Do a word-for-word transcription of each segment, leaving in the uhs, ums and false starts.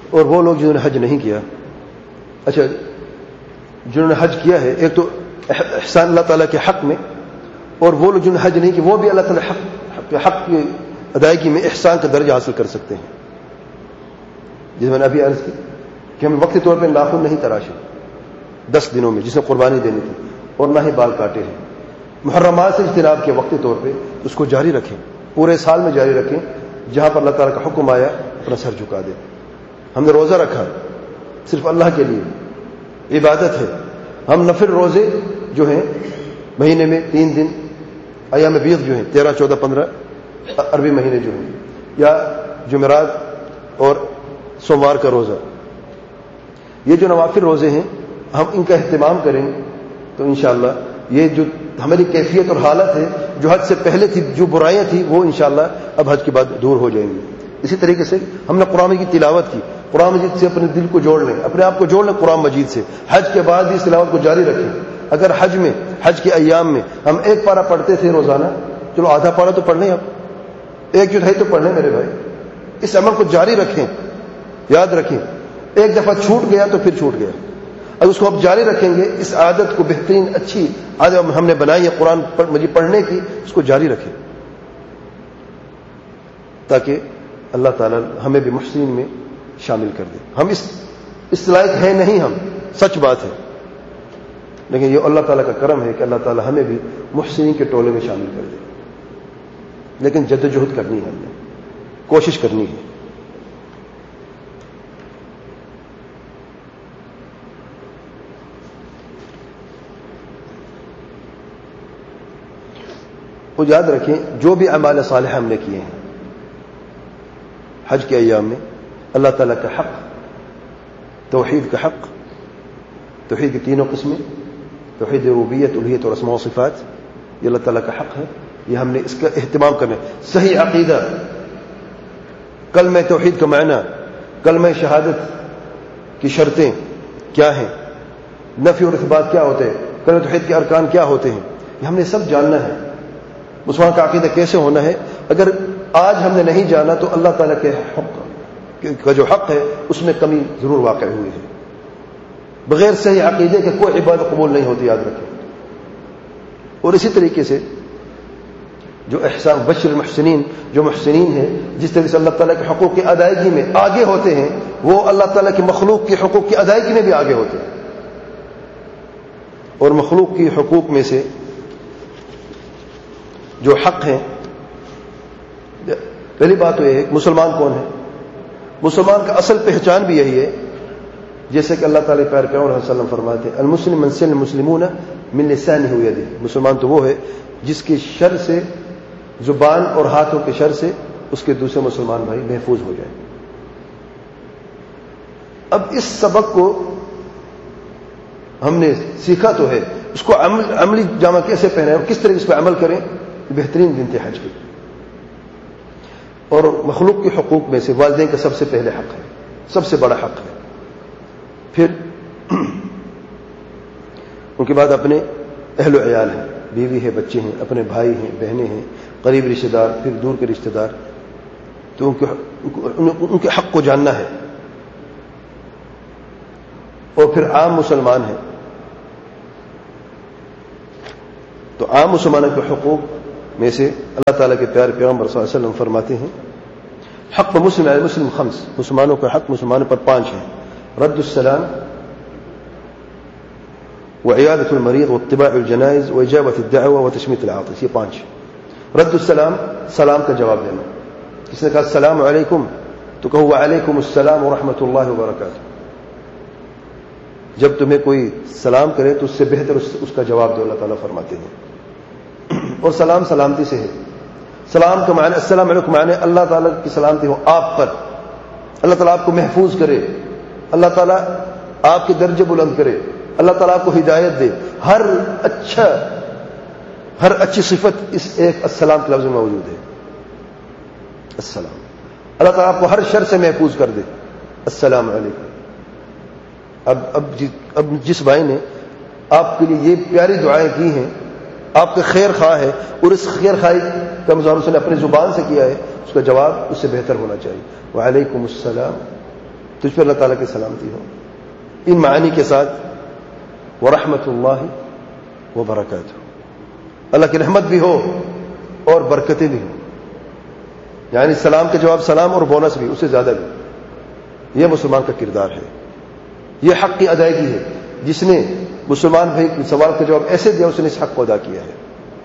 اور وہ لوگ جنہوں نے حج نہیں کیا. اچھا جنہوں نے حج کیا ہے ایک تو احسان اللہ تعالیٰ کے حق میں, اور وہ لوگ جنہوں نے حج نہیں کیا وہ بھی اللہ تعالیٰ حق حق کی ادائیگی میں احسان کا درجہ حاصل کر سکتے ہیں. جس میں نے ابھی عرض کی کہ ہم وقتی طور پہ ناخن نہیں تراشے دس دنوں میں جس نے قربانی دینی تھی, اور نہ ہی بال کاٹے ہیں. محرمات سے اجتناب کے وقتی طور پہ اس کو جاری رکھیں, پورے سال میں جاری رکھیں. جہاں پر اللہ تعالیٰ کا حکم آیا اپنا سر جھکا دیں. ہم نے روزہ رکھا صرف اللہ کے لیے, عبادت ہے. ہم نفل روزے جو ہیں مہینے میں تین دن ایام بیض جو ہیں تیرہ چودہ پندرہ عربی مہینے جو ہیں, یا جمعرات اور سوموار کا روزہ, یہ جو نوافل روزے ہیں ہم ان کا اہتمام کریں تو انشاءاللہ یہ جو ہماری کیفیت اور حالت ہے جو حج سے پہلے تھی, جو برائیاں تھیں وہ انشاءاللہ اب حج کے بعد دور ہو جائیں گی. اسی طریقے سے ہم نے قرآن کی تلاوت کی, قرآن مجید سے اپنے دل کو جوڑ لیں, اپنے آپ کو جوڑ لیں قرآن مجید سے. حج کے بعد بھی اس تلاوت کو جاری رکھیں. اگر حج میں حج کے ایام میں ہم ایک پارہ پڑھتے تھے روزانہ, چلو آدھا پارہ تو پڑھ لیں, اب ایک چوتھائی تو پڑھ لیں میرے بھائی. اس عمل کو جاری رکھیں. یاد رکھیں ایک دفعہ چھوٹ گیا تو پھر چھوٹ گیا. اگر اس کو اب جاری رکھیں گے, اس عادت کو بہترین اچھی عادت ہم نے بنائی ہے قرآن مجید پڑھنے کی, اس کو جاری رکھیں تاکہ اللہ تعالیٰ ہمیں بھی محسنین میں شامل کر دے. ہم اس اس لائق ہیں نہیں, ہم سچ بات ہے, لیکن یہ اللہ تعالیٰ کا کرم ہے کہ اللہ تعالیٰ ہمیں بھی محسنین کے ٹولے میں شامل کر دے. لیکن جدوجہد کرنی ہے, ہم نے کوشش کرنی ہے. وہ یاد رکھیں جو بھی اعمال صالحہ ہم نے کیے ہیں حج کے ایام میں, اللہ تعالیٰ کا حق, توحید کا حق, توحید کی تینوں قسمیں, توحید ربوبیت, الوہیت اور اسماء و صفات, یہ اللہ تعالیٰ کا حق ہے. یہ ہم نے اس کا اہتمام کرنا ہے. صحیح عقیدہ, کلمہ توحید کا معنی, کلمہ شہادت کی شرطیں کیا ہیں, نفی اور اثبات کیا ہوتے ہیں, کلمہ توحید کے ارکان کیا ہوتے ہیں, یہ ہم نے سب جاننا ہے. مسلمان کا عقیدہ کیسے ہونا ہے, اگر آج ہم نے نہیں جانا تو اللہ تعالیٰ کے حق کا جو حق ہے اس میں کمی ضرور واقع ہوئی ہے. بغیر صحیح عقیدے کے کوئی عبادت قبول نہیں ہوتی, یاد رکھیں. اور اسی طریقے سے جو احسان بشر المحسنین, جو محسنین ہیں جس طرح سے اللہ تعالیٰ کے حقوق کی ادائیگی میں آگے ہوتے ہیں, وہ اللہ تعالیٰ کی مخلوق کے حقوق کی ادائیگی میں بھی آگے ہوتے ہیں. اور مخلوق کی حقوق میں سے جو حق ہیں, پہلی بات تو یہ ہے مسلمان کون ہے. مسلمان کا اصل پہچان بھی یہی ہے, جیسے کہ اللہ تعالیٰ پیار پیغمبر صلی اللہ علیہ وسلم فرماتے ہیں المسلم من سلم المسلمون من لسانه ويده. مسلمان تو وہ ہے جس کی شر سے, زبان اور ہاتھوں کے شر سے اس کے دوسرے مسلمان بھائی محفوظ ہو جائیں. اب اس سبق کو ہم نے سیکھا تو ہے, اس کو عمل عملی جامہ کیسے پہنائیں اور کس طرح اس پہ عمل کریں, بہترین دن تھے حج کے. اور مخلوق کے حقوق میں سے والدین کا سب سے پہلے حق ہے, سب سے بڑا حق ہے. پھر ان کے بعد اپنے اہل و عیال ہیں, بیوی ہے, بچے ہیں, اپنے بھائی ہیں, بہنیں ہیں, قریب رشتہ دار, پھر دور کے رشتہ دار. تو ان کے ان کے حق کو جاننا ہے. اور پھر عام مسلمان ہیں, تو عام مسلمانوں کے حقوق میں سے اللہ تعالیٰ کے پیارے پیغمبر صلی اللہ علیہ وسلم فرماتے ہیں حق مسلم علی مسلم خمس, مسلمانوں کا حق مسلمانوں پر پانچ ہیں. رد السلام وعیادۃ المریض واتباع الجنائز واجابۃ الدعوہ وتشمیت العاطس. یہ پانچ. رد السلام, سلام کا جواب دینا. کس نے کہا السلام علیکم تو کہو وعلیکم السلام ورحمۃ اللہ وبرکاتہ. جب تمہیں کوئی سلام کرے تو اس سے بہتر اس کا جواب دو, اللہ تعالیٰ فرماتے ہیں. اور سلام سلامتی سے ہے. سلام کا معنی السلام علیکم معنی اللہ تعالیٰ کی سلامتی ہو آپ پر, اللہ تعالیٰ آپ کو محفوظ کرے, اللہ تعالیٰ آپ کے درجے بلند کرے, اللہ تعالیٰ آپ کو ہدایت دے. ہر اچھا ہر اچھی صفت اس ایک السلام کے لفظ میں موجود ہے. السلام, اللہ تعالیٰ آپ کو ہر شر سے محفوظ کر دے. السلام علیکم. اب اب اب جس بھائی نے آپ کے لیے یہ پیاری دعائیں کی ہیں, آپ کے خیر خواہ ہے, اور اس خیر خواہی کا مظاہرہ اس نے اپنی زبان سے کیا ہے, اس کا جواب اس سے بہتر ہونا چاہیے. وعلیکم السلام تجھ پر اللہ تعالیٰ کی سلامتی ہو. ان معانی کے ساتھ ورحمۃ اللہ وبرکاتہ، اللہ کی رحمت بھی ہو اور برکتیں بھی ہوں. یعنی سلام کے جواب سلام اور بونس بھی، اس سے زیادہ بھی. یہ مسلمان کا کردار ہے، یہ حق کی ادائیگی ہے. جس نے مسلمان بھائی کے سوال کا جواب ایسے دیا، اس نے اس حق کو ادا کیا ہے.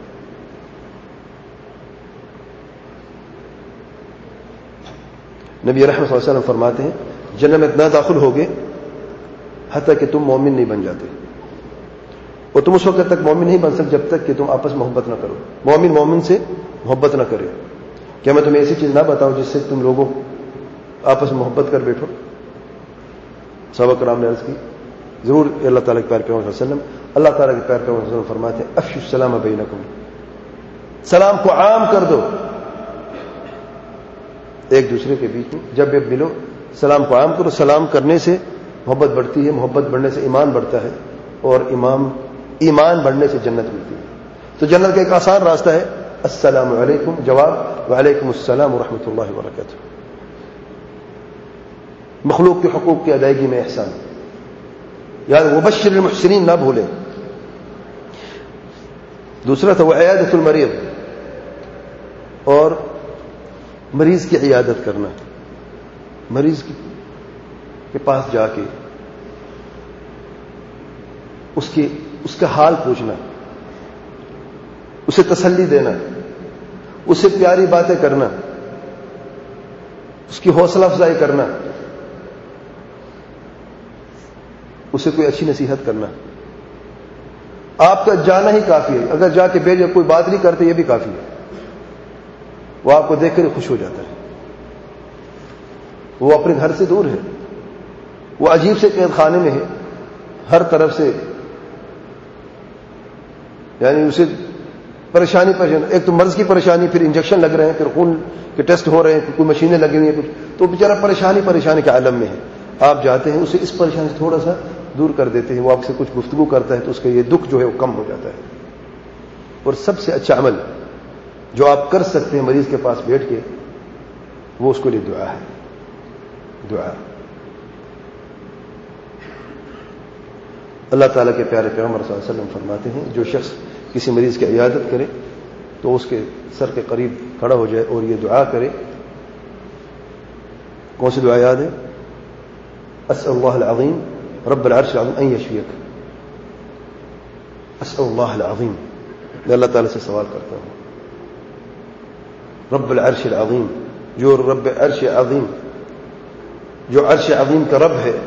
نبی رحمت صلی اللہ علیہ وسلم فرماتے ہیں جنت میں اتنا داخل ہوگے حتیٰ کہ تم مومن نہیں بن جاتے، اور تم اس وقت تک مومن نہیں بن سکتے جب تک کہ تم آپس میں محبت نہ کرو. مومن مومن سے محبت نہ کرے. کیا میں تمہیں ایسی چیز نہ بتاؤں جس سے تم لوگوں آپس میں محبت کر بیٹھو؟ صحابہ کرام نے عرض کی ضرور. اللہ تعالیٰ کے پیارے پیغمبر صلی اللہ علیہ وسلم اللہ تعالیٰ کے پیارے پیغمبر صلی اللہ علیہ وسلم فرماتے ہیں افشوا السلام بینکم، سلام کو عام کر دو ایک دوسرے کے بیچ میں. جب بھی ملو سلام کو عام کرو. سلام کرنے سے محبت بڑھتی ہے، محبت بڑھنے سے ایمان بڑھتا ہے، اور امام ایمان بڑھنے سے جنت ملتی ہے. تو جنت کا ایک آسان راستہ ہے السلام علیکم، جواب وعلیکم السلام ورحمۃ اللہ وبرکاتہ. مخلوق کے حقوق کی ادائیگی میں احسان. یاد وبشر المحسنین نہ بھولیں. دوسرا تھا وعیادۃ المریض، اور مریض کی عیادت کرنا. مریض کے پاس جا کے اس کے اس کا حال پوچھنا، اسے تسلی دینا، اسے پیاری باتیں کرنا، اس کی حوصلہ افزائی کرنا، اسے کوئی اچھی نصیحت کرنا. آپ کا جانا ہی کافی ہے. اگر جا کے بھیجے کوئی بات نہیں کرتے یہ بھی کافی ہے. وہ آپ کو دیکھ کر خوش ہو جاتا ہے. وہ اپنے گھر سے دور ہے، وہ عجیب سے قید خانے میں ہے، ہر طرف سے یعنی اسے پریشانی پریشانی. ایک تو مرض کی پریشانی، پھر انجیکشن لگ رہے ہیں، پھر خون کے ٹیسٹ ہو رہے ہیں، کوئی مشینیں لگی ہوئی ہیں کچھ، تو بیچارہ پریشانی پریشانی کے عالم میں ہے. آپ جاتے ہیں اسے اس پریشانی سے تھوڑا سا دور کر دیتے ہیں. وہ آپ سے کچھ گفتگو کرتا ہے تو اس کا یہ دکھ جو ہے وہ کم ہو جاتا ہے. اور سب سے اچھا عمل جو آپ کر سکتے ہیں مریض کے پاس بیٹھ کے، وہ اس کے لیے دعا ہے. دعا. اللہ تعالیٰ کے پیارے پیغمبر صلی اللہ علیہ وسلم فرماتے ہیں جو شخص کسی مریض کی عیادت کرے تو اس کے سر کے قریب کھڑا ہو جائے اور یہ دعا کرے. کون سی دعا یاد ہے؟ اسأل اللہ العظیم رب العرش العظیم ان یشفیک. اسأل اللہ العظیم، میں اللہ تعالیٰ سے سوال کرتا ہوں رب العرش العظیم، جو رب عرش عظیم، جو عرش عظیم کا رب ہے،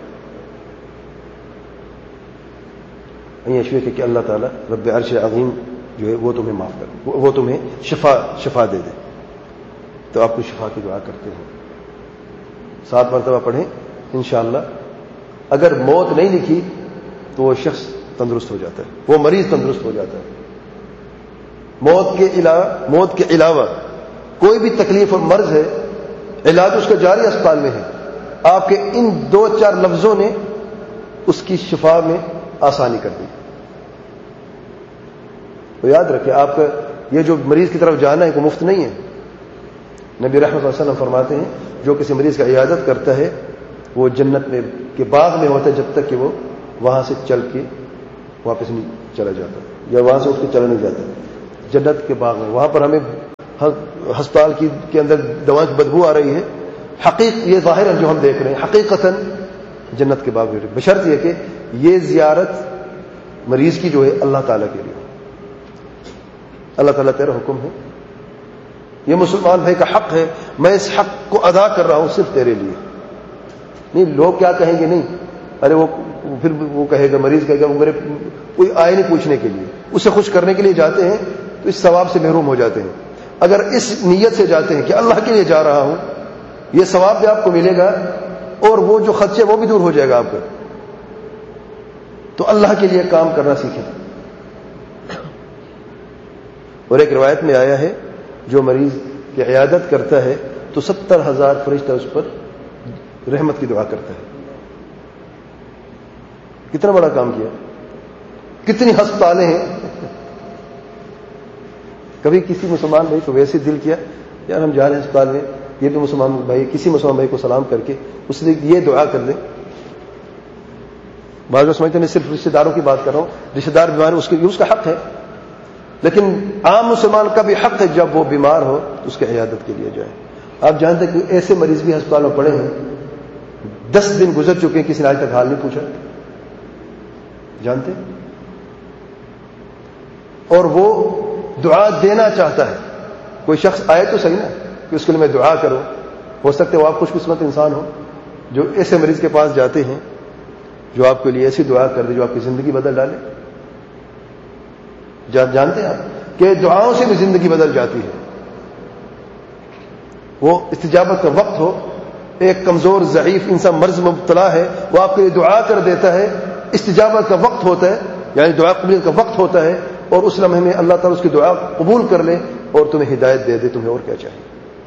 ان یشفیک، کہ اللہ تعالیٰ رب عرش عظیم جو ہے وہ تمہیں معاف کر، وہ تمہیں شفا شفا دے دے. تو آپ کو شفا کی دعا کرتے ہیں. سات مرتبہ پڑھیں انشاءاللہ. اگر موت نہیں لکھی تو وہ شخص تندرست ہو جاتا ہے، وہ مریض تندرست ہو جاتا ہے. موت کے علاوہ موت کے علاوہ کوئی بھی تکلیف اور مرض ہے، علاج اس کا جاری اسپتال میں ہے. آپ کے ان دو چار لفظوں نے اس کی شفا میں آسانی کر دی. تو یاد رکھیں آپ کا یہ جو مریض کی طرف جانا ہے وہ مفت نہیں ہے. نبی رحمت صلی اللہ علیہ وسلم فرماتے ہیں جو کسی مریض کا عیادت کرتا ہے وہ جنت میں کے باغ میں ہوتا ہے جب تک کہ وہ وہاں سے چل کے واپس نہیں چلا جاتا، یا وہاں سے اٹھ کے چلا نہیں جاتا. جنت کے باغ میں، وہاں پر ہمیں ہسپتال کی کے اندر دوا کی بدبو آ رہی ہے، حقیقت یہ ظاہر ہے جو ہم دیکھ رہے ہیں، حقیقتاً جنت کے باغ میں، بشرط یہ کہ یہ زیارت مریض کی جو ہے اللہ تعالیٰ کے لیے. اللہ تعالیٰ تیرا حکم ہے، یہ مسلمان بھائی کا حق ہے، میں اس حق کو ادا کر رہا ہوں صرف تیرے لیے. نہیں لوگ کیا کہیں گے، نہیں ارے وہ پھر وہ کہے گا، مریض کہے گا وہ میرے کوئی آئے نہیں پوچھنے کے لیے. اسے خوش کرنے کے لیے جاتے ہیں تو اس ثواب سے محروم ہو جاتے ہیں. اگر اس نیت سے جاتے ہیں کہ اللہ کے لیے جا رہا ہوں، یہ ثواب بھی آپ کو ملے گا اور وہ جو خدشے وہ بھی دور ہو جائے گا آپ کا. تو اللہ کے لیے کام کرنا سیکھیں. اور ایک روایت میں آیا ہے جو مریض کی عیادت کرتا ہے تو ستر ہزار فرشتہ اس پر رحمت کی دعا کرتا ہے. کتنا بڑا کام کیا، کتنی ہسپتالیں ہیں. کبھی کسی مسلمان بھائی کو ویسے دل کیا یار ہم جا رہے ہیں اسپتال میں یہ بھی مسلمان بھائی کسی مسلمان بھائی کو سلام کر کے اس لیے یہ دعا کر دیں. بعض لوگ سمجھتے ہیں میں صرف رشتے داروں کی بات کر رہا ہوں، رشتے دار بیمار اس کے اس کا حق ہے، لیکن عام مسلمان کا بھی حق ہے جب وہ بیمار ہو تو اس کی عیادت کے لیے جائے. آپ جانتے ہیں کہ ایسے مریض بھی ہسپتال میں پڑے ہیں، دس دن گزر چکے ہیں، کسی نے آج تک حال نہیں پوچھا. جانتے ہیں؟ اور وہ دعا دینا چاہتا ہے. کوئی شخص آئے تو صحیح نا کہ اس کے لیے میں دعا کروں. ہو سکتا ہے وہ آپ خوش قسمت انسان ہو جو ایسے مریض کے پاس جاتے ہیں جو آپ کے لیے ایسی دعا کر دے جو آپ کی زندگی بدل ڈالے. جانتے ہیں آپ کہ دعاؤں سے بھی زندگی بدل جاتی ہے. وہ استجابت کا وقت ہو، ایک کمزور ضعیف انسان مرض میں مبتلا ہے، وہ آپ کے لیے دعا کر دیتا ہے، استجابت کا وقت ہوتا ہے، یعنی دعا قبولیت کا وقت ہوتا ہے، اور اس لمحے میں اللہ تعالیٰ اس کی دعا قبول کر لے اور تمہیں ہدایت دے دے. تمہیں اور کیا چاہیے؟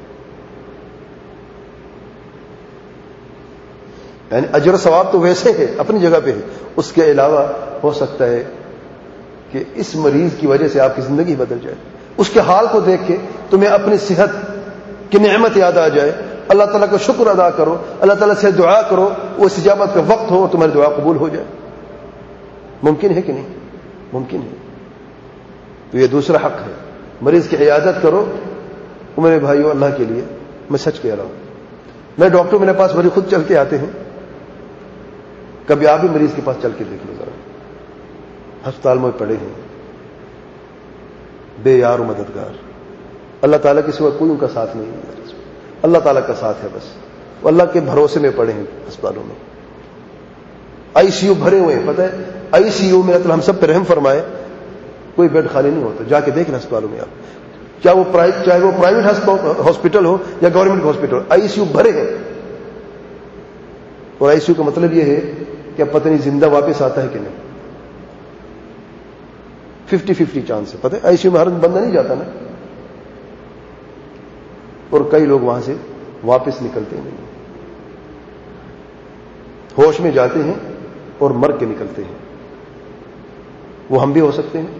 یعنی اجر و ثواب تو ویسے ہے، اپنی جگہ پہ ہے. اس کے علاوہ ہو سکتا ہے کہ اس مریض کی وجہ سے آپ کی زندگی بدل جائے. اس کے حال کو دیکھ کے تمہیں اپنی صحت کی نعمت یاد آ جائے، اللہ تعالیٰ کا شکر ادا کرو، اللہ تعالیٰ سے دعا کرو، وہ استجابت کا وقت ہو اور تمہاری دعا قبول ہو جائے. ممکن ہے کہ نہیں؟ ممکن ہے. تو یہ دوسرا حق ہے. مریض کی عیادت کرو. میرے بھائیو، اللہ کے لیے میں سچ کہہ رہا ہوں، میں ڈاکٹر میرے پاس بڑی خود چل کے آتے ہیں، کبھی آپ بھی مریض کے پاس چل کے دیکھ لو ذرا. ہسپتال میں پڑے ہیں، بے یار و مددگار، اللہ تعالیٰ کے سوا کوئی ان کا ساتھ نہیں ہے، اللہ تعالیٰ کا ساتھ ہے بس. وہ اللہ کے بھروسے میں پڑے ہیں ہسپتالوں میں. آئی سی یو بھرے ہوئے ہیں. پتہ ہے آئی سی یو میں ہم سب پہ رحم فرمائے، کوئی بیڈ خالی نہیں ہوتا. جا کے دیکھ لیں ہسپتالوں میں آپ، کیا وہ پرائیویٹ، چاہے وہ پرائیویٹ ہاسپٹل ہو یا government hospital, I C you بھرے ہیں. اور آئی سی یو کا مطلب یہ ہے کہ اب پتہ نہیں زندہ واپس آتا ہے کہ نہیں. ففٹی ففٹی چانس ہے. پتہ ہے آئی سی یو میں ہر بندہ نہیں جاتا نا، اور کئی لوگ وہاں سے واپس نکلتے نہیں، ہوش میں جاتے ہیں اور مر کے نکلتے ہیں. وہ ہم بھی ہو سکتے ہیں؟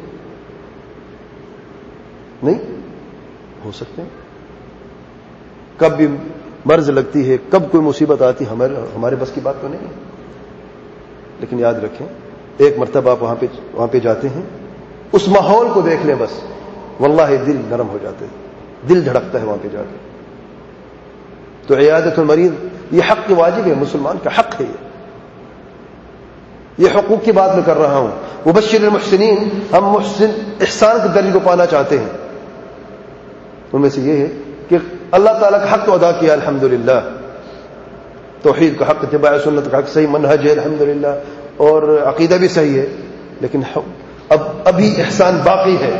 نہیں ہو سکتے ہیں. کب بھی مرض لگتی ہے، کب کوئی مصیبت آتی، ہمارے ہمارے بس کی بات تو نہیں ہے. لیکن یاد رکھیں، ایک مرتبہ آپ وہاں پہ وہاں پہ جاتے ہیں، اس ماحول کو دیکھ لیں بس، واللہ دل نرم ہو جاتے ہیں، دل دھڑکتا ہے وہاں پہ جا کے. تو عیادت المریض یہ حق واجب ہے، مسلمان کا حق ہے. یہ حقوق کی بات میں کر رہا ہوں. وبشر المحسنین، ہم محسن احسان کے درجے کو پانا چاہتے ہیں. ان میں سے یہ ہے کہ اللہ تعالیٰ کا حق تو ادا کیا الحمدللہ، توحید کا حق، اتباع سنت کا حق، صحیح منہج ہے الحمدللہ، اور عقیدہ بھی صحیح ہے. لیکن اب ابھی احسان باقی ہے،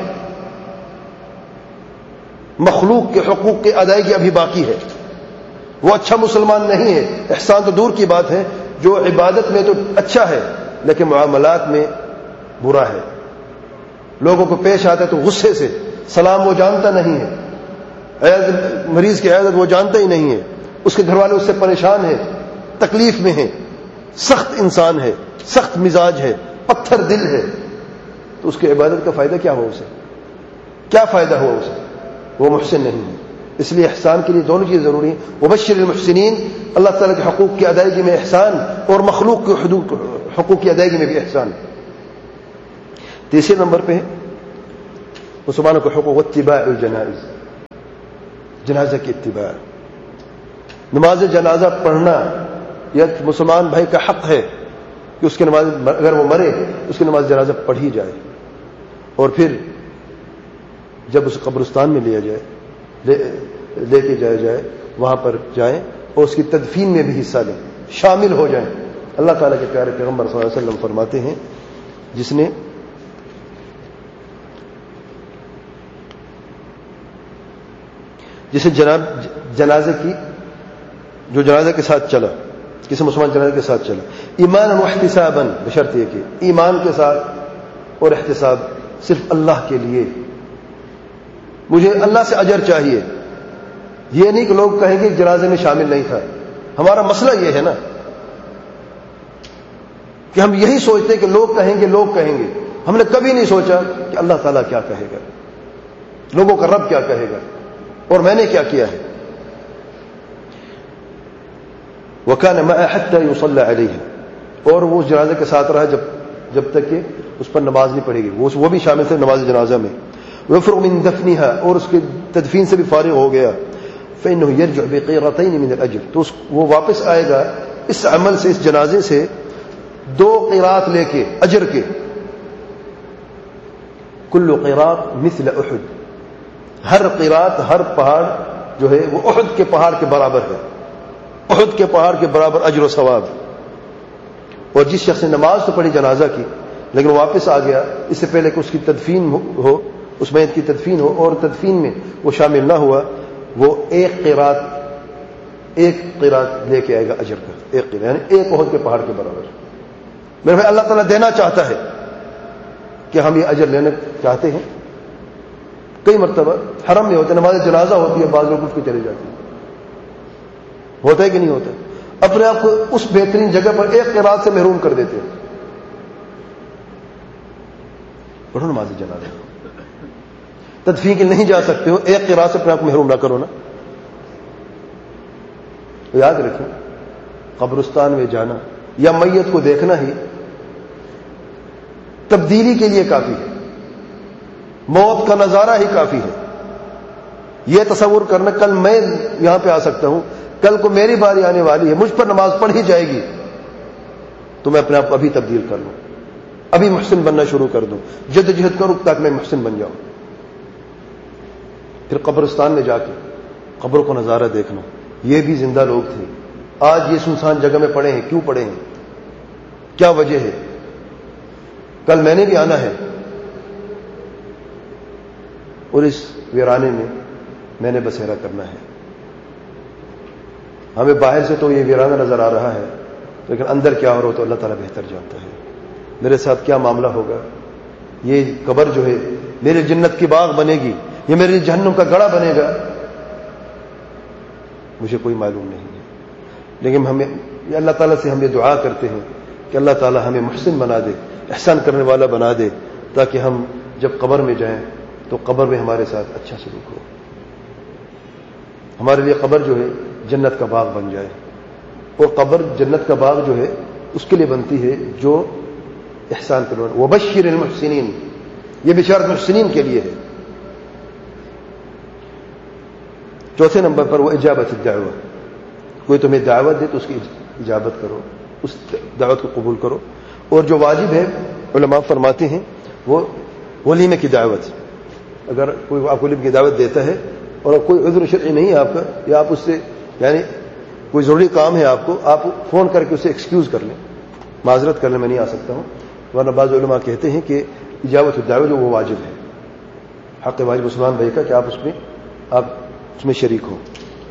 مخلوق کے حقوق کی ادائیگی ابھی باقی ہے. وہ اچھا مسلمان نہیں ہے، احسان تو دور کی بات ہے، جو عبادت میں تو اچھا ہے لیکن معاملات میں برا ہے. لوگوں کو پیش آتا ہے تو غصے سے، سلام وہ جانتا نہیں ہے، عیادت مریض کی عیادت وہ جانتا ہی نہیں ہے، اس کے گھر والے اس سے پریشان ہیں، تکلیف میں ہیں، سخت انسان ہے، سخت مزاج ہے، پتھر دل ہے. تو اس کی عبادت کا فائدہ کیا ہوا؟ اسے کیا فائدہ ہوا؟ اسے وہ محسن نہیں ہے. اس لیے احسان کے لیے دونوں چیزیں ضروری ہیں. وبشر المحسنین، اللہ تعالیٰ کے حقوق کی ادائیگی میں احسان، اور مخلوق کے حدود حقوق کی ادائیگی میں بھی احسان. تیسرے نمبر پہ مسلمانوں کے حقوق اتباع الجنائز، جنازہ کی اتباع. نماز جنازہ پڑھنا یہ مسلمان بھائی کا حق ہے کہ اس کی نماز، اگر وہ مرے اس کی نماز جنازہ پڑھی جائے، اور پھر جب اس قبرستان میں لیا جائے، لے, لے کے جائے جائے وہاں پر جائیں اور اس کی تدفین میں بھی حصہ لیں، شامل ہو جائیں. اللہ تعالیٰ کے پیارے پیغمبر صلی اللہ علیہ وسلم فرماتے ہیں، جس نے جسے جناب جنازے کی جو جنازے کے ساتھ چلا، کسی مسلمان جنازے کے ساتھ چلا، ایمان و احتساباً، بشرط یہ کہ ایمان کے ساتھ اور احتساب، صرف اللہ کے لیے، مجھے اللہ سے اجر چاہیے. یہ نہیں کہ لوگ کہیں گے جنازے میں شامل نہیں تھا. ہمارا مسئلہ یہ ہے نا کہ ہم یہی سوچتے ہیں کہ لوگ کہیں گے، لوگ کہیں گے. ہم نے کبھی نہیں سوچا کہ اللہ تعالیٰ کیا کہے گا، لوگوں کا رب کیا کہے گا، اور میں نے کیا کیا ہے. وكان معه حتى يصلى عليه، اور وہ اس جنازے کے ساتھ رہا جب جب تک کہ اس پر نماز نہیں پڑھے گی، وہ وہ بھی شامل تھے نماز جنازہ میں. ويفرغ من دفنها، اور اس کے تدفین سے بھی فارغ ہو گیا. فإنه يرجع بقيرتين من الأجر، تو وہ واپس آئے گا اس عمل سے، اس جنازے سے دو قیرات لے کے اجر کے. كل قیرات مثل احد، ہر قیرات، ہر پہاڑ جو ہے وہ احد کے پہاڑ کے برابر ہے، احد کے پہاڑ کے برابر اجر و ثواب. اور جس شخص نے نماز تو پڑھی جنازہ کی لیکن واپس آ گیا اس سے پہلے کہ اس کی تدفین ہو، اس میت کی تدفین ہو، اور تدفین میں وہ شامل نہ ہوا، وہ ایک قیرات ایک قیرات لے کے آئے گا اجر کا، ایک قیرات یعنی ایک احد کے پہاڑ کے برابر. میرے بھائی اللہ تعالیٰ دینا چاہتا ہے کہ ہم یہ اجر لینا چاہتے ہیں. کئی مرتبہ حرم میں ہوتے، نماز جنازہ ہوتی ہے، بعض لوگ اٹھ کے چلے جاتے ہیں، ہوتا ہے کہ نہیں ہوتا؟ اپنے آپ کو اس بہترین جگہ پر ایک قرات سے محروم کر دیتے ہیں. پڑھو نماز جنازہ، تدفین کے نہیں جا سکتے ہو، ایک قرات سے اپنے آپ کو محروم نہ کرو نا. یاد رکھیں قبرستان میں جانا یا میت کو دیکھنا ہی تبدیلی کے لیے کافی ہے، موت کا نظارہ ہی کافی ہے. یہ تصور کرنا کل میں یہاں پہ آ سکتا ہوں، کل کو میری باری آنے والی ہے، مجھ پر نماز پڑھی جائے گی، تو میں اپنے آپ کو ابھی تبدیل کر لوں، ابھی محسن بننا شروع کر دوں، جد جہد کروں تاکہ میں محسن بن جاؤں. پھر قبرستان میں جا کے قبروں کو نظارہ دیکھنا، یہ بھی زندہ لوگ تھے، آج یہ سنسان جگہ میں پڑے ہیں، کیوں پڑے ہیں، کیا وجہ ہے، کل میں نے بھی آنا ہے اور اس ویرانے میں میں نے بسیرا کرنا ہے. ہمیں باہر سے تو یہ ویرانہ نظر آ رہا ہے، لیکن اندر کیا ہو رہا تو اللہ تعالیٰ بہتر جانتا ہے. میرے ساتھ کیا معاملہ ہوگا، یہ قبر جو ہے میرے جنت کی باغ بنے گی، یہ میرے جہنم کا گڑھا بنے گا، مجھے کوئی معلوم نہیں ہے. لیکن ہمیں یہ اللہ تعالیٰ سے ہم یہ دعا کرتے ہیں کہ اللہ تعالیٰ ہمیں محسن بنا دے، احسان کرنے والا بنا دے، تاکہ ہم جب قبر میں جائیں تو قبر میں ہمارے ساتھ اچھا سلوک ہو، ہمارے لیے قبر جو ہے جنت کا باغ بن جائے. اور قبر جنت کا باغ جو ہے اس کے لیے بنتی ہے جو احسان کرنے والا. وبشر المحسنین، یہ بشارت محسنین کے لیے ہے. چوتھے نمبر پر وہ اجابت الدعوہ، کوئی تمہیں دعوت دے تو اس کی اجابت کرو، اس دعوت کو قبول کرو. اور جو واجب ہے علماء فرماتے ہیں وہ ولیمے کی دعوت. اگر کوئی آپ ولیمے کی دعوت دیتا ہے اور کوئی عذر شرعی نہیں ہے آپ کا، یا آپ اس سے یعنی کوئی ضروری کام ہے آپ کو، آپ فون کر کے اسے ایکسکیوز کر لیں، معذرت کر لیں میں نہیں آ سکتا ہوں. ورنہ بعض علماء کہتے ہیں کہ اجابت الدعوہ جو وہ واجب ہے، حق واجب مسلمان بھائی کا کہ آپ اس میں آپ اس میں شریک ہوں.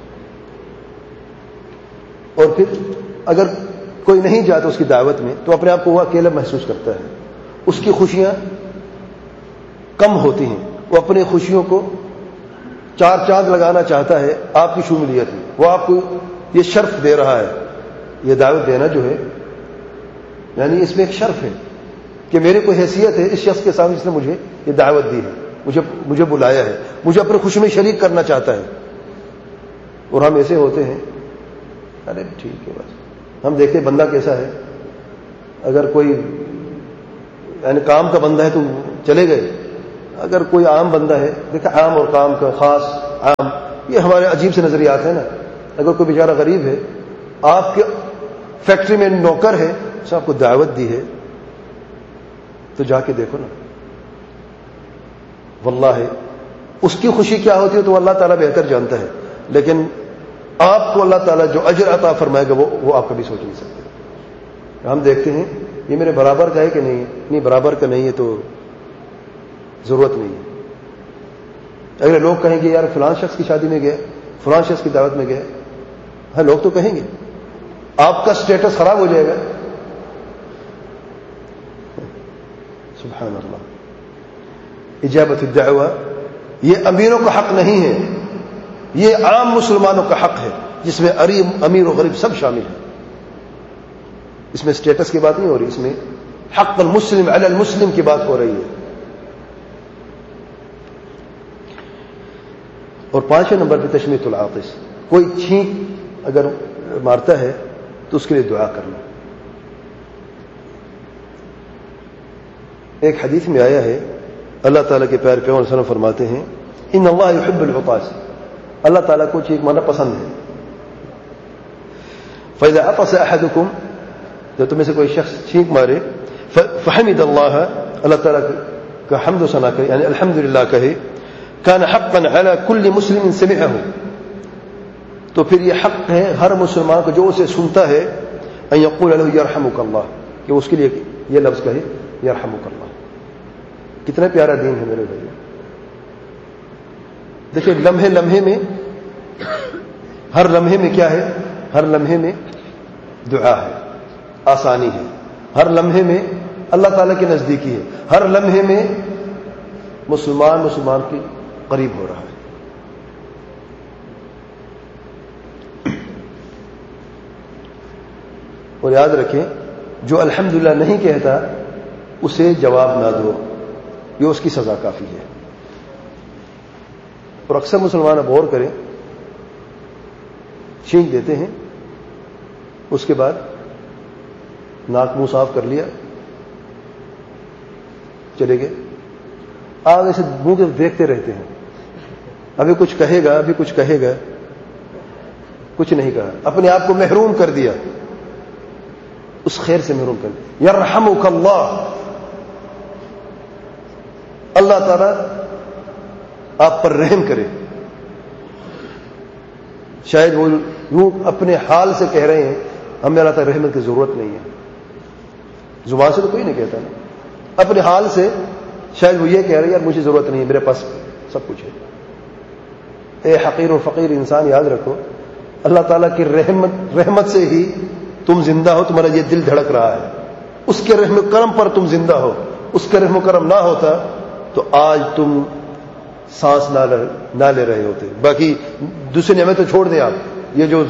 اور پھر اگر کوئی نہیں جاتا اس کی دعوت میں تو اپنے آپ کو وہ اکیلا محسوس کرتا ہے، اس کی خوشیاں کم ہوتی ہیں، وہ اپنی خوشیوں کو چار چاند لگانا چاہتا ہے آپ کی شمولیت میں، وہ آپ کو یہ شرف دے رہا ہے. یہ دعوت دینا جو ہے یعنی اس میں ایک شرف ہے کہ میرے کوئی حیثیت ہے اس شخص کے سامنے جس نے مجھے یہ دعوت دی ہے، مجھے مجھے بلایا ہے، مجھے اپنی خوشی میں شریک کرنا چاہتا ہے. اور ہم ایسے ہوتے ہیں ارے ٹھیک ہے بس، ہم دیکھتے ہیں بندہ کیسا ہے، اگر کوئی یعنی کام کا بندہ ہے تو چلے گئے، اگر کوئی عام بندہ ہے، دیکھا عام اور کام کا خاص عام یہ ہمارے عجیب سے نظریات ہیں نا. اگر کوئی بیچارہ غریب ہے، آپ کے فیکٹری میں نوکر ہے، اس نے آپ کو دعوت دی ہے تو جا کے دیکھو نا، واللہ اس کی خوشی کیا ہوتی ہے تو اللہ تعالیٰ بہتر جانتا ہے. لیکن آپ کو اللہ تعالیٰ جو اجر عطا فرمائے گا وہ وہ آپ کبھی سوچ نہیں سکتے. ہم دیکھتے ہیں یہ میرے برابر کا ہے کہ نہیں، نہیں برابر کا نہیں ہے تو ضرورت نہیں ہے. اگر لوگ کہیں گے یار فلاں شخص کی شادی میں گئے، فلاں شخص کی دعوت میں گئے، ہاں لوگ تو کہیں گے، آپ کا سٹیٹس خراب ہو جائے گا. سبحان اللہ. اجابت الدعوہ یہ امیروں کا حق نہیں ہے، یہ عام مسلمانوں کا حق ہے جس میں امیر و غریب سب شامل ہیں. اس میں سٹیٹس کی بات نہیں ہو رہی، اس میں حق المسلم علی المسلم کی بات ہو رہی ہے. اور پانچویں نمبر پہ تشمیت العاطس، کوئی چھینک اگر مارتا ہے تو اس کے لیے دعا کرنا. ایک حدیث میں آیا ہے, اللہ تعالیٰ کے پیارے پیغمبر صلی اللہ علیہ وسلم فرماتے ہیں ان اللہ یحب العطاس, اللہ تعالیٰ کو چینک مارنا پسند ہے. فاذا عطس احدکم, جب تم میں سے کوئی شخص چھینک مارے, فحمد اللہ, اللہ تعالیٰ کا حمد و ثنا کرے, یعنی الحمدللہ کہے, کان حقا علی کل مسلم سمعہ, تو پھر یہ حق ہے ہر مسلمان کو جو اسے سنتا ہے, ان یقول له یرحمک اللہ, کہ اس کے لیے یہ لفظ کہے یرحمک اللہ. کتنا پیارا دین ہے میرے بھائی. دیکھیں لمحے لمحے میں, ہر لمحے میں کیا ہے, ہر لمحے میں دعا ہے, آسانی ہے, ہر لمحے میں اللہ تعالیٰ کی نزدیکی ہے, ہر لمحے میں مسلمان مسلمان کے قریب ہو رہا ہے. اور یاد رکھیں جو الحمدللہ نہیں کہتا اسے جواب نہ دو, یہ اس کی سزا کافی ہے. اور اکثر مسلمان اب غور کریں, چھینک دیتے ہیں, اس کے بعد ناک منہ صاف کر لیا, چلے گئے, آگے سے منہ کے دیکھتے رہتے ہیں, ابھی کچھ کہے گا, ابھی کچھ کہے گا, کچھ نہیں کہا, اپنے آپ کو محروم کر دیا, اس خیر سے محروم کر دیا. یرحمک اللہ, اللہ تعالیٰ آپ پر رحم کرے. شاید وہ یوں اپنے حال سے کہہ رہے ہیں ہمیں اللہ تعالیٰ رحمت کی ضرورت نہیں ہے, زبان سے تو کوئی نہیں کہتا نا, اپنے حال سے شاید وہ یہ کہہ رہے ہیں یار مجھے ضرورت نہیں ہے, میرے پاس سب کچھ ہے. اے حقیر و فقیر انسان, یاد رکھو اللہ تعالیٰ کی رحمت رحمت سے ہی تم زندہ ہو, تمہارا یہ دل دھڑک رہا ہے, اس کے رحم و کرم پر تم زندہ ہو. اس کا رحم و کرم نہ ہوتا تو آج تم سانس نہ لے رہے ہوتے. باقی دوسری نعمت تو چھوڑ دیں آپ, یہ جو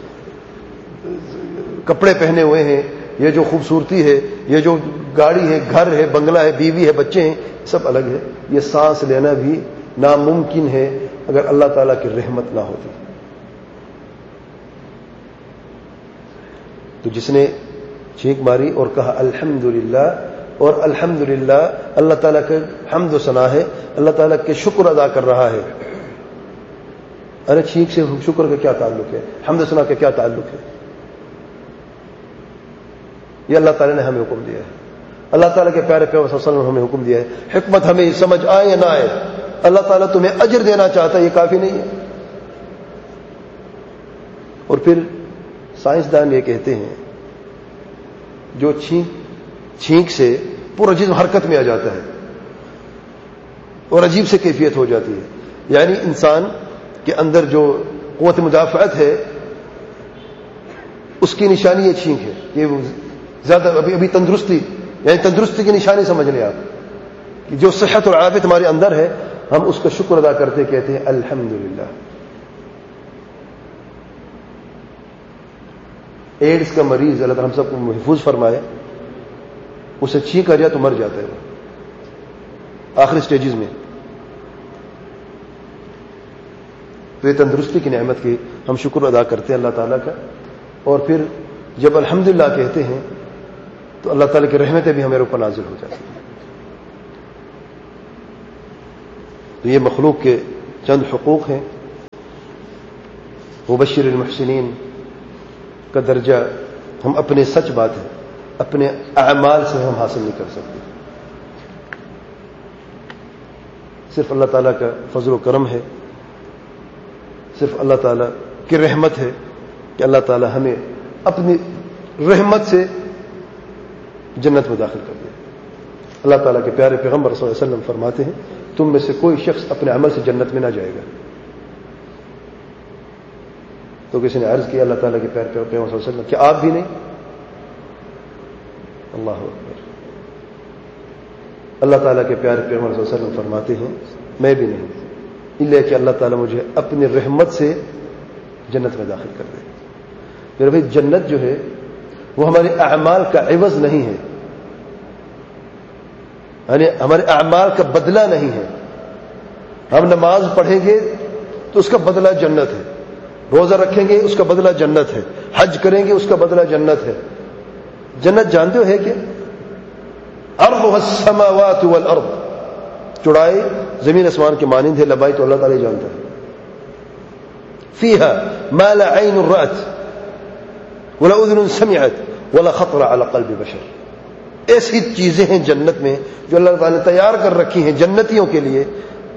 کپڑے پہنے ہوئے ہیں, یہ جو خوبصورتی ہے, یہ جو گاڑی ہے, گھر ہے, بنگلہ ہے, بیوی ہے, بچے ہیں, سب الگ ہے. یہ سانس لینا بھی ناممکن ہے اگر اللہ تعالیٰ کی رحمت نہ ہوتی. تو جس نے چھینک ماری اور کہا الحمدللہ, اور الحمدللہ اللہ تعالیٰ کا حمد و ثنا ہے, اللہ تعالیٰ کے شکر ادا کر رہا ہے. ارے چھینک سے شکر کا کیا تعلق ہے, حمد و ثنا کا کیا تعلق ہے؟ یہ اللہ تعالیٰ نے ہمیں حکم دیا ہے, اللہ تعالیٰ کے پیارے پیغمبر صلی اللہ علیہ وسلم نے ہمیں حکم دیا ہے. حکمت ہمیں سمجھ آئے یا نہ آئے, اللہ تعالیٰ تمہیں اجر دینا چاہتا ہے, یہ کافی نہیں ہے. اور پھر سائنسدان یہ کہتے ہیں جو چھینک چھینک سے پورا جسم حرکت میں آ جاتا ہے اور عجیب سے کیفیت ہو جاتی ہے, یعنی انسان کے اندر جو قوت مدافعت ہے اس کی نشانی یہ چھینک ہے. یہ زیادہ ابھی ابھی تندرستی, یعنی تندرستی کی نشانی سمجھ لیں آپ, کہ جو صحت اور عافیت ہمارے اندر ہے ہم اس کا شکر ادا کرتے کہتے ہیں الحمدللہ. ایڈز کا مریض اللہ تعالیٰ ہم سب کو محفوظ فرمائے, اسے چھینک آ جائے تو مر جاتا ہے وہ آخری سٹیجز میں. تو یہ تندرستی کی نعمت کی ہم شکر ادا کرتے ہیں اللہ تعالیٰ کا, اور پھر جب الحمدللہ کہتے ہیں تو اللہ تعالیٰ کی رحمتیں بھی ہمارے اوپر نازل ہو جاتی ہیں. تو یہ مخلوق کے چند حقوق ہیں. مبشر المحسنین کا درجہ ہم اپنے سچ بات ہے اپنے اعمال سے ہم حاصل نہیں کر سکتے, صرف اللہ تعالیٰ کا فضل و کرم ہے, صرف اللہ تعالیٰ کی رحمت ہے کہ اللہ تعالیٰ ہمیں اپنی رحمت سے جنت میں داخل کر دے. اللہ تعالیٰ کے پیارے پیغمبر صلی اللہ علیہ وسلم فرماتے ہیں تم میں سے کوئی شخص اپنے عمل سے جنت میں نہ جائے گا. تو کسی نے عرض کیا اللہ تعالیٰ کے پیارے پیغمبر صلی اللہ علیہ وسلم کیا آپ بھی نہیں؟ اللہ اکبر. اللہ تعالیٰ کے پیارے پیغمبر صلی اللہ علیہ وسلم فرماتے ہیں میں بھی نہیں, الا کہ اللہ تعالیٰ مجھے اپنی رحمت سے جنت میں داخل کر دے. میرے بھائی جنت جو ہے وہ ہمارے اعمال کا عوض نہیں ہے, یعنی ہمارے اعمال کا بدلہ نہیں ہے. ہم نماز پڑھیں گے تو اس کا بدلہ جنت ہے, روزہ رکھیں گے اس کا بدلہ جنت ہے، حج کریں گے اس کا بدلہ جنت ہے. جنت جانتے ہو ہے کہ ارضها السماوات والارض، چوڑائی زمین آسمان کے مانند ہے، لمبائی تو اللہ تعالی جانتا ہے. فيها ما لا عين رأت ولا اذن سمعت ولا خطر على قلب بشر. ایسی چیزیں ہیں جنت میں جو اللہ تعالی نے تیار کر رکھی ہیں جنتیوں کے لیے،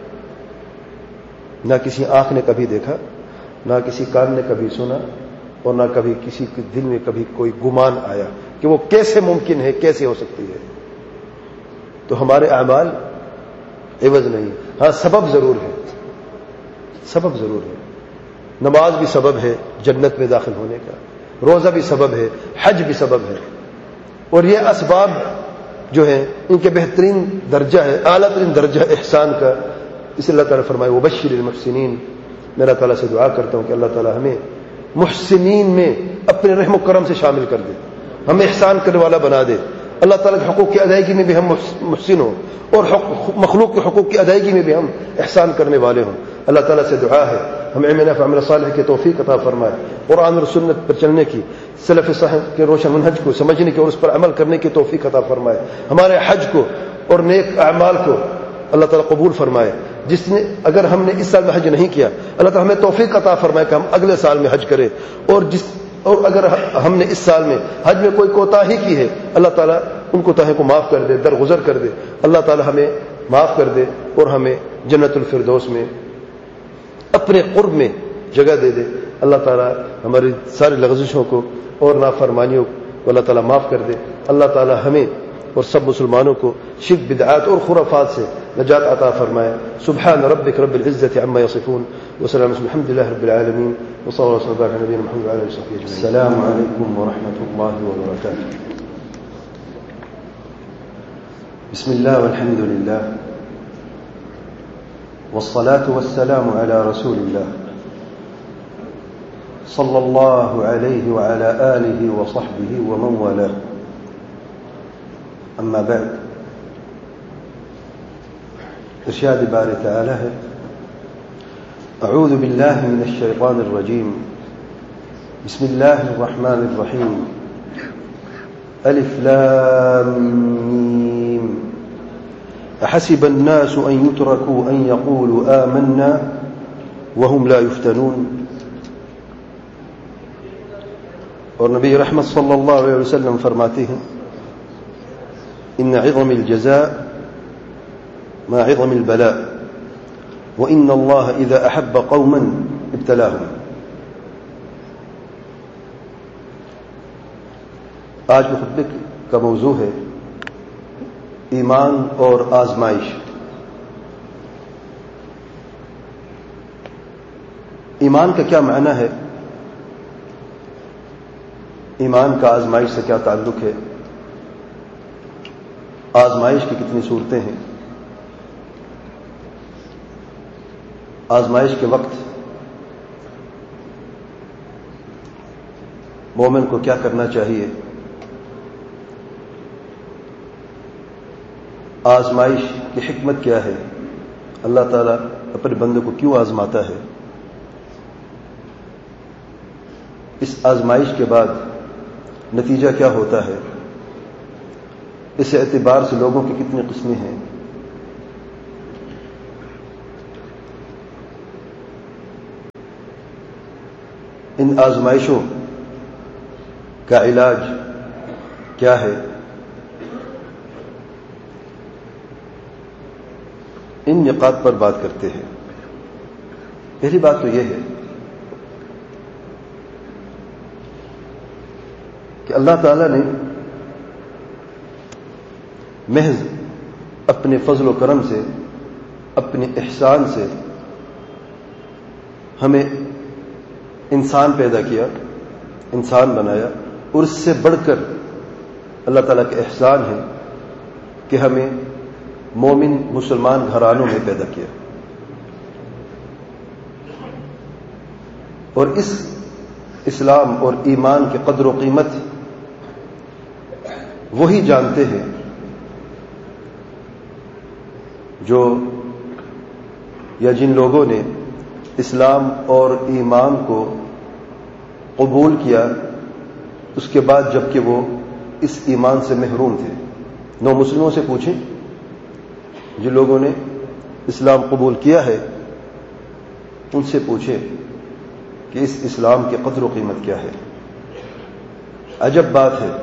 نہ کسی آنکھ نے کبھی دیکھا، نہ کسی کان نے کبھی سنا، اور نہ کبھی کسی کے دل میں کبھی کوئی گمان آیا کہ وہ کیسے ممکن ہے، کیسے ہو سکتی ہے. تو ہمارے اعمال عوض نہیں، ہاں سبب ضرور ہے، سبب ضرور ہے. نماز بھی سبب ہے جنت میں داخل ہونے کا، روزہ بھی سبب ہے، حج بھی سبب ہے. اور یہ اسباب جو ہیں ان کے بہترین درجہ ہے، اعلیٰ ترین درجہ احسان کا. اس اللہ تعالیٰ فرمائے وبشر المحسنین. میں اللہ تعالیٰ سے دعا کرتا ہوں کہ اللہ تعالیٰ ہمیں محسنین میں اپنے رحم و کرم سے شامل کر دے، ہمیں احسان کرنے والا بنا دے. اللہ تعالیٰ کے حقوق کی ادائیگی میں بھی ہم محسن ہوں، اور مخلوق کے حقوق کی ادائیگی میں بھی ہم احسان کرنے والے ہوں. اللہ تعالیٰ سے دعا ہے ہمیں علم نافع عمل صالح کی توفیق عطا فرمائے، قرآن اور سنت پر چلنے کی، سلف صالح کے روشن منہج کو سمجھنے کی اور اس پر عمل کرنے کی توفیق عطا فرمائے. ہمارے حج کو اور نیک اعمال کو اللہ تعالیٰ قبول فرمائے. جس نے اگر ہم نے اس سال میں حج نہیں کیا، اللہ تعالیٰ ہمیں توفیق عطا فرمائے کہ ہم اگلے سال میں حج کریں. اور جس اور اگر ہم نے اس سال میں حج میں کوئی کوتاہی کی ہے، اللہ تعالیٰ ان کوتاہیوں کو معاف کر دے، درگزر کر دے. اللہ تعالیٰ ہمیں معاف کر دے اور ہمیں جنت الفردوس میں اپنے قرب میں جگہ دے دے. اللہ تعالیٰ ہماری ساری لغزشوں کو اور نافرمانیوں کو اللہ تعالیٰ معاف کر دے. اللہ تعالیٰ ہمیں اور سب مسلمانوں کو شرک بدعات اور خرافات سے نجات عطا فرمائے. سبحان ربک رب العزة عما يصفون وسلام الحمد لله رب العالمين وصلى الله وسلم على نبينا محمد وعلى اله وصحبه اجمعين. السلام عليكم ورحمة الله وبركاته. بسم الله والحمد لله والصلاة والسلام على رسول الله صلى الله عليه وعلى آله وصحبه ومن والاه. أما بعد، ارشاد بارئ تعالی ہے اعوذ باللہ من الشیطان الرجیم بسم اللہ الرحمن الرحیم الف لام میم احسب الناس ان يتركوا ان يقولوا آمنا وهم لا يفتنون. اور نبی رحمت صلی اللہ علیہ وسلم فرماتے ہیں ان عظم الجزاء مع عظم البلاء وان الله اذا احب قوما ابتلاهم. آج کے خطبے کا موضوع ہے ایمان اور آزمائش. ایمان کا کیا معنی ہے؟ ایمان کا آزمائش سے کیا تعلق ہے؟ آزمائش کی کتنی صورتیں ہیں؟ آزمائش کے وقت مومن کو کیا کرنا چاہیے؟ آزمائش کی حکمت کیا ہے؟ اللہ تعالیٰ اپنے بندے کو کیوں آزماتا ہے؟ اس آزمائش کے بعد نتیجہ کیا ہوتا ہے؟ اس اعتبار سے لوگوں کی کتنی قسمیں ہیں؟ ان آزمائشوں کا علاج کیا ہے؟ ان نقاط پر بات کرتے ہیں. پہلی بات تو یہ ہے کہ اللہ تعالیٰ نے محض اپنے فضل و کرم سے، اپنے احسان سے ہمیں انسان پیدا کیا، انسان بنایا، اور اس سے بڑھ کر اللہ تعالیٰ کا احسان ہے کہ ہمیں مومن مسلمان گھرانوں میں پیدا کیا. اور اس اسلام اور ایمان کی قدر و قیمت وہی جانتے ہیں جو یا جن لوگوں نے اسلام اور ایمان کو قبول کیا اس کے بعد جب کہ وہ اس ایمان سے محروم تھے. نو مسلموں سے پوچھیں جن لوگوں نے اسلام قبول کیا ہے ان سے پوچھیں کہ اس اسلام کی قدر و قیمت کیا ہے. عجب بات ہے،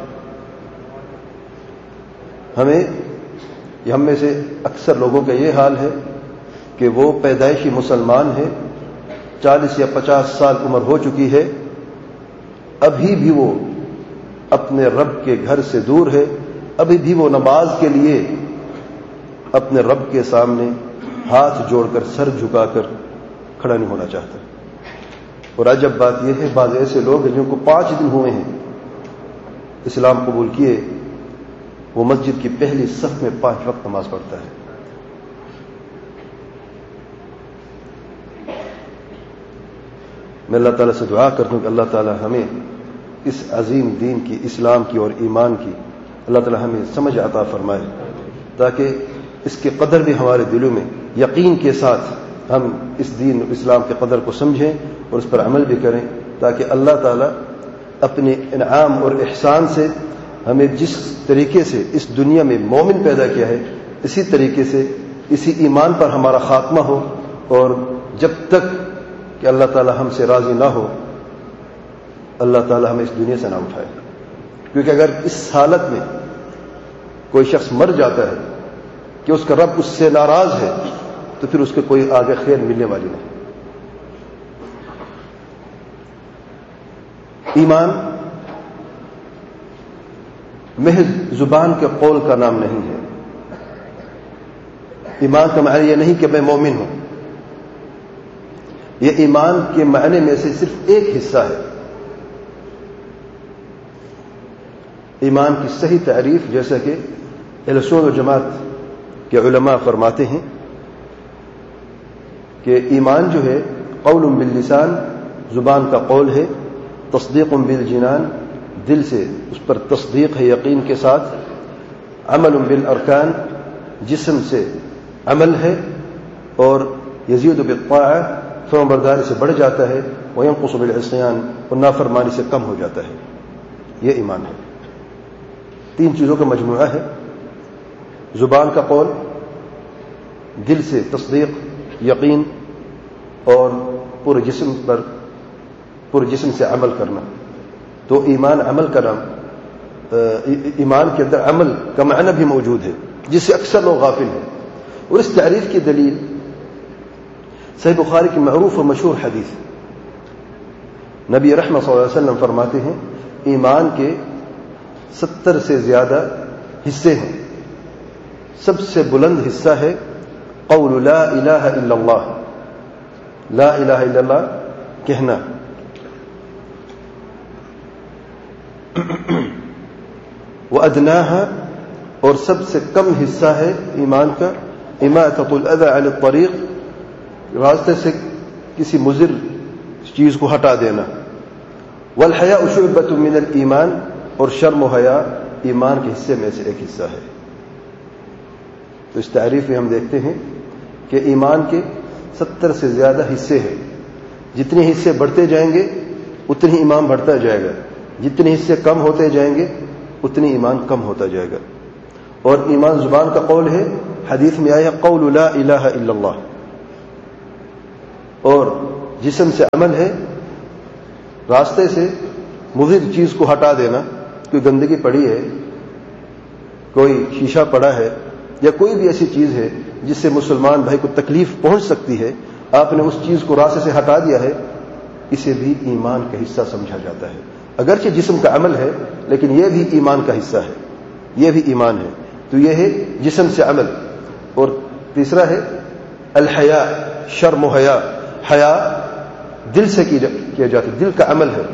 ہمیں ہم میں سے اکثر لوگوں کا یہ حال ہے کہ وہ پیدائشی مسلمان ہیں، چالیس یا پچاس سال عمر ہو چکی ہے، ابھی بھی وہ اپنے رب کے گھر سے دور ہے، ابھی بھی وہ نماز کے لیے اپنے رب کے سامنے ہاتھ جوڑ کر سر جھکا کر کھڑا نہیں ہونا چاہتا. اور عجب بات یہ ہے بعض ایسے لوگ ہیں جن کو پانچ دن ہوئے ہیں اسلام قبول کیے، وہ مسجد کی پہلی صف میں پانچ وقت نماز پڑھتا ہے. میں اللہ تعالیٰ سے دعا کرتا ہوں کہ اللہ تعالیٰ ہمیں اس عظیم دین کی، اسلام کی اور ایمان کی اللہ تعالیٰ ہمیں سمجھ عطا فرمائے، تاکہ اس کے قدر بھی ہمارے دلوں میں یقین کے ساتھ ہم اس دین اسلام کے قدر کو سمجھیں اور اس پر عمل بھی کریں، تاکہ اللہ تعالیٰ اپنے انعام اور احسان سے ہمیں جس طریقے سے اس دنیا میں مومن پیدا کیا ہے اسی طریقے سے اسی ایمان پر ہمارا خاتمہ ہو، اور جب تک کہ اللہ تعالیٰ ہم سے راضی نہ ہو اللہ تعالیٰ ہمیں اس دنیا سے نہ اٹھائے. کیونکہ اگر اس حالت میں کوئی شخص مر جاتا ہے کہ اس کا رب اس سے ناراض ہے تو پھر اس کے کوئی آگے خیر ملنے والی نہیں. ایمان محض زبان کے قول کا نام نہیں ہے. ایمان کا معنی یہ نہیں کہ میں مومن ہوں، یہ ایمان کے معنی میں سے صرف ایک حصہ ہے. ایمان کی صحیح تعریف جیسا کہ اہل سنت و جماعت کے علماء فرماتے ہیں کہ ایمان جو ہے قول باللسان، زبان کا قول ہے، تصدیق بالجنان، دل سے اس پر تصدیق ہے یقین کے ساتھ، عمل بالارکان، جسم سے عمل ہے، اور یزید بالطاعہ، فرمانبرداری سے بڑھ جاتا ہے، وینقص بالعصیان، اور نافرمانی سے کم ہو جاتا ہے. یہ ایمان ہے. تین چیزوں کا مجموعہ ہے، زبان کا قول، دل سے تصدیق یقین، اور پورے جسم پر پورے جسم سے عمل کرنا. تو ایمان عمل کا نام، ایمان کے اندر عمل کا معنی بھی موجود ہے جس سے اکثر لوگ غافل ہیں. اور اس تعریف کی دلیل صحیح بخاری کی معروف و مشہور حدیث، نبی رحمت صلی اللہ علیہ وسلم فرماتے ہیں ایمان کے ستر سے زیادہ حصے ہیں. سب سے بلند حصہ ہے قول لا الہ الا اللہ، لا الہ الا اللہ کہنا. وَأَدْنَاهَا، اور سب سے کم حصہ ہے ایمان کا اِمَاطَةُ الْأَذَى عَلَى الطَّرِيقِ، راستے سے کسی مضر چیز کو ہٹا دینا. وَالْحَيَاءُ شُعْبَةٌ مِّنَ الْإِيمَانِ، اور شرم و حیا ایمان کے حصے میں سے ایک حصہ ہے. تو اس تعریف میں ہم دیکھتے ہیں کہ ایمان کے ستر سے زیادہ حصے ہیں. جتنے حصے بڑھتے جائیں گے اتنی ایمان بڑھتا جائے گا، جتنے حصے کم ہوتے جائیں گے اتنی ایمان کم ہوتا جائے گا. اور ایمان زبان کا قول ہے، حدیث میں آیا قول لا الہ الا اللہ. اور جسم سے عمل ہے، راستے سے مضر چیز کو ہٹا دینا. کوئی گندگی پڑی ہے، کوئی شیشہ پڑا ہے، یا کوئی بھی ایسی چیز ہے جس سے مسلمان بھائی کو تکلیف پہنچ سکتی ہے، آپ نے اس چیز کو راستے سے ہٹا دیا ہے، اسے بھی ایمان کا حصہ سمجھا جاتا ہے. اگرچہ جسم کا عمل ہے لیکن یہ بھی ایمان کا حصہ ہے، یہ بھی ایمان ہے. تو یہ ہے جسم سے عمل. اور تیسرا ہے الحیا، شرم و حیا. حیا دل سے کیا جاتا ہے، دل کا عمل ہے.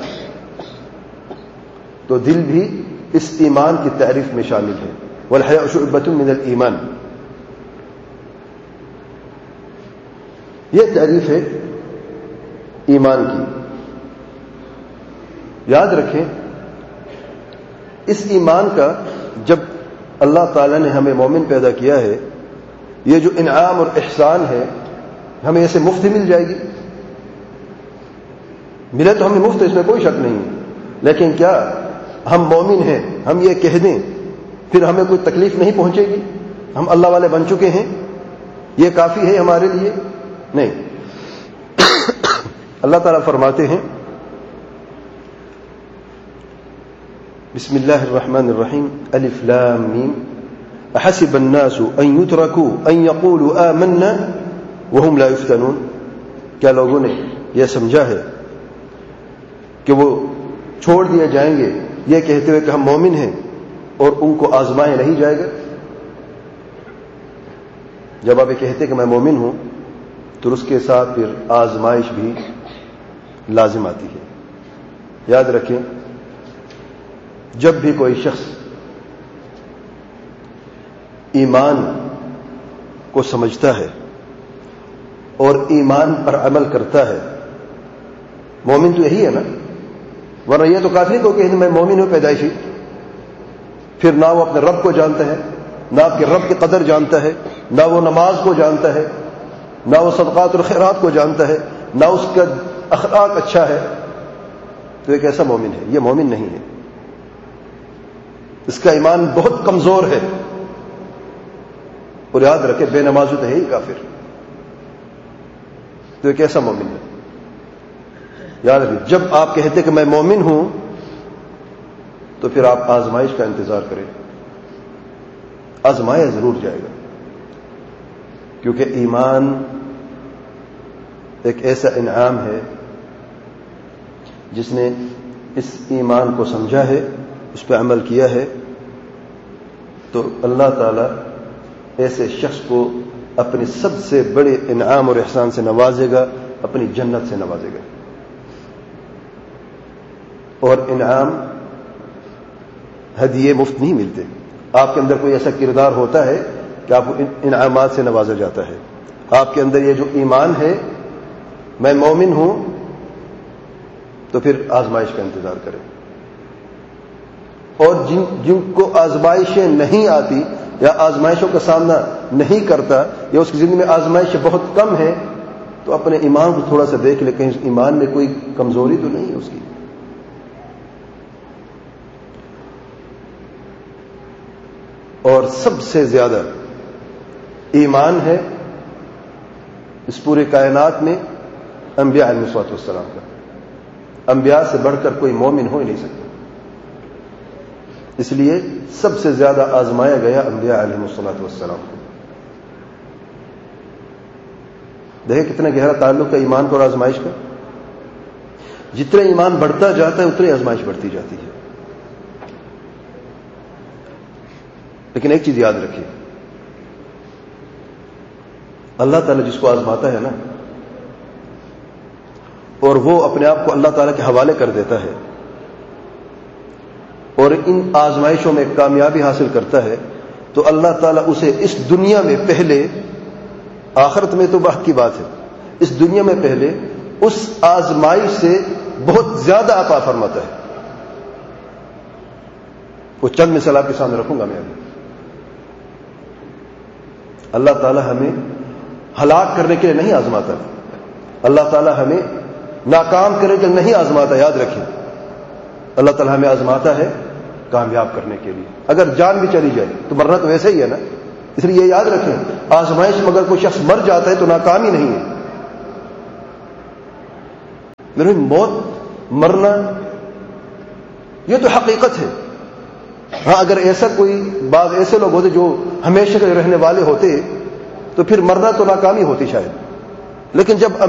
تو دل بھی اس ایمان کی تعریف میں شامل ہے. والحیاء شعبۃ من الایمان. یہ تعریف ہے ایمان کی. یاد رکھیں اس ایمان کا، جب اللہ تعالیٰ نے ہمیں مومن پیدا کیا ہے، یہ جو انعام اور احسان ہے ہمیں ایسے مفت مل جائے گی؟ ملے تو ہمیں مفت، اس میں کوئی شک نہیں ہے، لیکن کیا ہم مومن ہیں ہم یہ کہہ دیں پھر ہمیں کوئی تکلیف نہیں پہنچے گی؟ ہم اللہ والے بن چکے ہیں، یہ کافی ہے ہمارے لیے؟ نہیں۔ اللہ تعالیٰ فرماتے ہیں بسم اللہ الرحمن الرحیم الف لام میم احسب الناس ان يتركوا ان يقولوا آمنا وهم لا يفتنون، کیا لوگوں نے یہ سمجھا ہے کہ وہ چھوڑ دیے جائیں گے یہ کہتے ہوئے کہ ہم مومن ہیں اور ان کو آزمائے نہیں جائے گا؟ جب آپ یہ کہتے کہ میں مومن ہوں تو اس کے ساتھ پھر آزمائش بھی لازم آتی ہے۔ یاد رکھیں، جب بھی کوئی شخص ایمان کو سمجھتا ہے اور ایمان پر عمل کرتا ہے، مومن تو یہی ہے نا، ورنہ یہ تو کافی کو کہ میں مومن ہوں پیدائشی، پھر نہ وہ اپنے رب کو جانتا ہے، نہ آپ کے رب کی قدر جانتا ہے، نہ وہ نماز کو جانتا ہے، نہ وہ صدقات اور خیرات کو جانتا ہے، نہ اس کا اخلاق اچھا ہے، تو ایک ایسا مومن ہے؟ یہ مومن نہیں ہے، اس کا ایمان بہت کمزور ہے۔ اور یاد رکھے بے نمازی تو ہے ہی کافر، تو ایک ایسا مومن ہے۔ یاد رکھیں، جب آپ کہتے کہ میں مومن ہوں تو پھر آپ آزمائش کا انتظار کریں، آزمایا ضرور جائے گا، کیونکہ ایمان ایک ایسا انعام ہے جس نے اس ایمان کو سمجھا ہے، اس پہ عمل کیا ہے، تو اللہ تعالی ایسے شخص کو اپنے سب سے بڑے انعام اور احسان سے نوازے گا، اپنی جنت سے نوازے گا۔ اور انعام ہدیے مفت نہیں ملتے، آپ کے اندر کوئی ایسا کردار ہوتا ہے کہ آپ کو انعامات سے نوازا جاتا ہے۔ آپ کے اندر یہ جو ایمان ہے، میں مومن ہوں، تو پھر آزمائش کا انتظار کریں۔ اور جن جن کو آزمائشیں نہیں آتی یا آزمائشوں کا سامنا نہیں کرتا یا اس کی زندگی میں آزمائشیں بہت کم ہیں، تو اپنے ایمان کو تھوڑا سا دیکھ لے، کہیں ایمان میں کوئی کمزوری تو نہیں ہے اس کی۔ اور سب سے زیادہ ایمان ہے اس پورے کائنات میں انبیاء علیہ الصلوۃ والسلام کا۔ انبیاء سے بڑھ کر کوئی مومن ہو ہی نہیں سکتا، اس لیے سب سے زیادہ آزمایا گیا انبیاء علیہ الصلوۃ والسلام کو۔ دیکھیں کتنا گہرا تعلق ہے ایمان کو اور آزمائش کا۔ جتنا ایمان بڑھتا جاتا ہے اتنی آزمائش بڑھتی جاتی ہے۔ لیکن ایک چیز یاد رکھیے، اللہ تعالیٰ جس کو آزماتا ہے نا، اور وہ اپنے آپ کو اللہ تعالیٰ کے حوالے کر دیتا ہے اور ان آزمائشوں میں کامیابی حاصل کرتا ہے، تو اللہ تعالیٰ اسے اس دنیا میں پہلے، آخرت میں تو بات کی بات ہے، اس دنیا میں پہلے اس آزمائش سے بہت زیادہ عطا فرماتا ہے۔ وہ چند مثال آپ کے سامنے رکھوں گا میں ابھی۔ اللہ تعالیٰ ہمیں ہلاک کرنے کے لیے نہیں آزماتا، اللہ تعالیٰ ہمیں ناکام کرنے کے لیے نہیں آزماتا۔ یاد رکھیں، اللہ تعالیٰ ہمیں آزماتا ہے کامیاب کرنے کے لیے۔ اگر جان بھی چلی جائے تو مرنا تو ویسے ہی ہے نا، اس لیے یہ یاد رکھیں، آزمائش میں اگر کوئی شخص مر جاتا ہے تو ناکامی نہیں ہے۔ میرے موت مرنا یہ تو حقیقت ہے۔ ہاں اگر ایسا کوئی بعض ایسے لوگ ہوتے جو ہمیشہ کے رہنے والے ہوتے تو پھر مرنا تو ناکامی ہوتی شاید، لیکن جب